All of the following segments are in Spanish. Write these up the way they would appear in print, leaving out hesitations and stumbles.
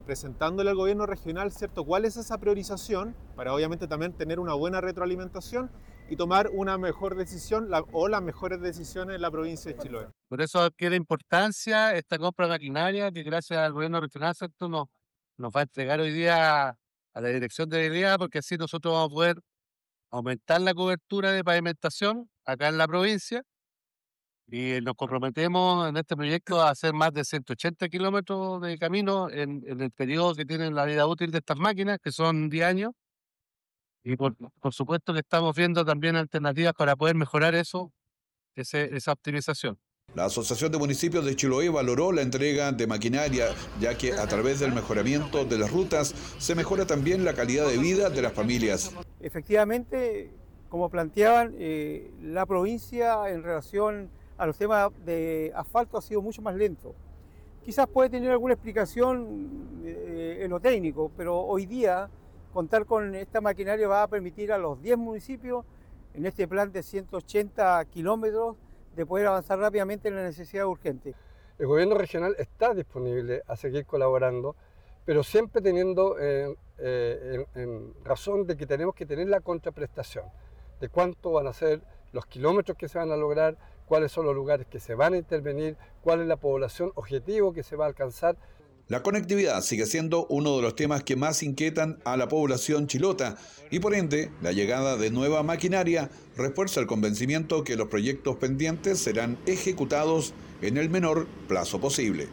presentándole al gobierno regional, ¿cierto?, cuál es esa priorización, para obviamente también tener una buena retroalimentación y tomar una mejor decisión o las mejores decisiones en la provincia de Chiloé. Por eso adquiere importancia esta compra de maquinaria que gracias al gobierno regional, ¿cierto?, nos va a entregar hoy día a la Dirección de Vialidad, porque así nosotros vamos a poder aumentar la cobertura de pavimentación acá en la provincia y nos comprometemos en este proyecto a hacer más de 180 kilómetros de camino en el periodo que tienen la vida útil de estas máquinas, que son 10 años. Y por supuesto que estamos viendo también alternativas para poder mejorar esa optimización. La Asociación de Municipios de Chiloé valoró la entrega de maquinaria, ya que a través del mejoramiento de las rutas se mejora también la calidad de vida de las familias. Efectivamente, como planteaban, la provincia en relación a los temas de asfalto ha sido mucho más lento. Quizás puede tener alguna explicación en lo técnico, pero hoy día contar con esta maquinaria va a permitir a los 10 municipios, en este plan de 180 kilómetros, de poder avanzar rápidamente en la necesidad urgente. El gobierno regional está disponible a seguir colaborando, pero siempre teniendo en razón de que tenemos que tener la contraprestación de cuánto van a ser los kilómetros que se van a lograr, cuáles son los lugares que se van a intervenir, cuál es la población objetivo que se va a alcanzar. La conectividad sigue siendo uno de los temas que más inquietan a la población chilota y por ende la llegada de nueva maquinaria refuerza el convencimiento que los proyectos pendientes serán ejecutados en el menor plazo posible.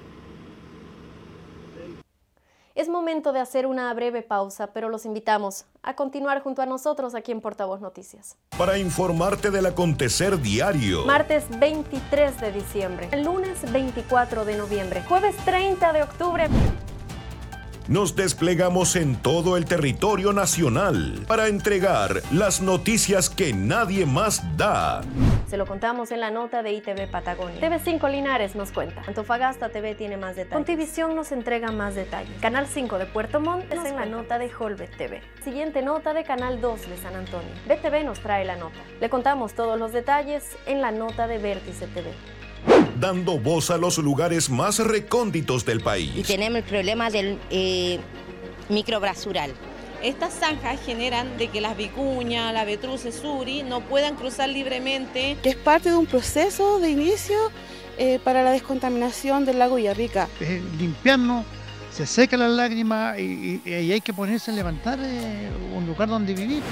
Es momento de hacer una breve pausa, pero los invitamos a continuar junto a nosotros aquí en Portavoz Noticias. Para informarte del acontecer diario. Martes 23 de diciembre, el lunes 24 de noviembre, jueves 30 de octubre. Nos desplegamos en todo el territorio nacional para entregar las noticias que nadie más da. Se lo contamos en la nota de ITV Patagonia. TV5 Linares nos cuenta. Antofagasta TV tiene más detalles. Contivisión nos entrega más detalles. Canal 5 de Puerto Montt es en la nota de Holbet TV. Siguiente nota de Canal 2 de San Antonio. BTV nos trae la nota. Le contamos todos los detalles en la nota de Vértice TV. Dando voz a los lugares más recónditos del país. Y tenemos el problema del microbasural. Estas zanjas generan de que las vicuñas, la avetruz, el suri no puedan cruzar libremente. Es parte de un proceso de inicio para la descontaminación del lago Villarrica. Limpiarnos, se seca las lágrimas y hay que ponerse a levantar un lugar donde vivir.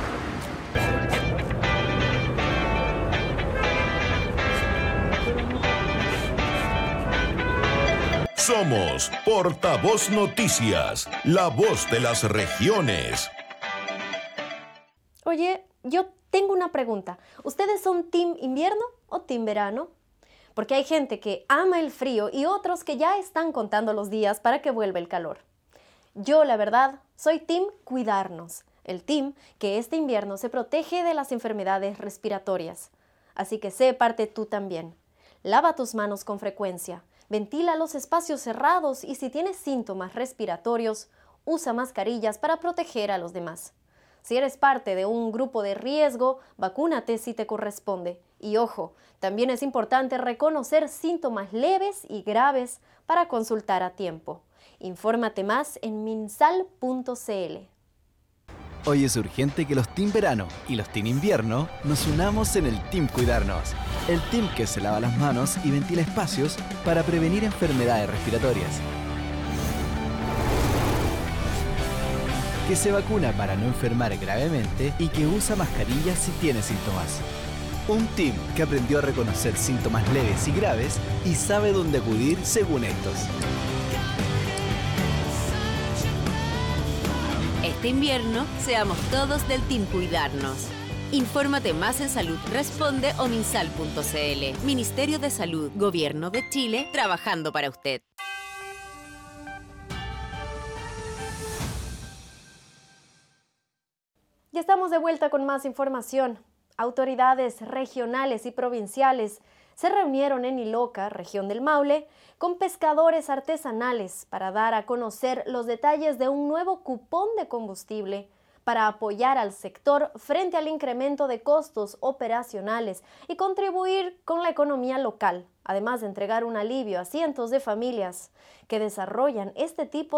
Somos Portavoz Noticias, la voz de las regiones. Oye, yo tengo una pregunta. ¿Ustedes son team invierno o team verano? Porque hay gente que ama el frío y otros que ya están contando los días para que vuelva el calor. Yo, la verdad, soy team cuidarnos. El team que este invierno se protege de las enfermedades respiratorias. Así que sé parte tú también. Lava tus manos con frecuencia. Ventila los espacios cerrados y si tienes síntomas respiratorios, usa mascarillas para proteger a los demás. Si eres parte de un grupo de riesgo, vacúnate si te corresponde. Y ojo, también es importante reconocer síntomas leves y graves para consultar a tiempo. Infórmate más en minsal.cl. Hoy es urgente que los Team Verano y los Team Invierno nos unamos en el Team Cuidarnos. El team que se lava las manos y ventila espacios para prevenir enfermedades respiratorias. Que se vacuna para no enfermar gravemente y que usa mascarillas si tiene síntomas. Un team que aprendió a reconocer síntomas leves y graves y sabe dónde acudir según estos. Este invierno, seamos todos del Team Cuidarnos. Infórmate más en Salud Responde o minsal.cl. Ministerio de Salud, Gobierno de Chile, trabajando para usted. Ya estamos de vuelta con más información. Autoridades regionales y provinciales se reunieron en Iloca, región del Maule, con pescadores artesanales para dar a conocer los detalles de un nuevo cupón de combustible para apoyar al sector frente al incremento de costos operacionales y contribuir con la economía local, además de entregar un alivio a cientos de familias que desarrollan este tipo